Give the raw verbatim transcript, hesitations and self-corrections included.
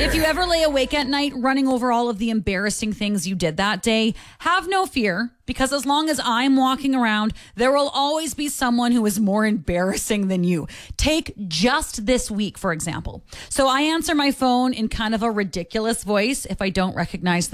If you ever lay awake at night running over all of the embarrassing things you did that day, have no fear, because as long as I'm walking around, there will always be someone who is more embarrassing than you. Take just this week, for example. So I answer my phone in kind of a ridiculous voice if I don't recognize the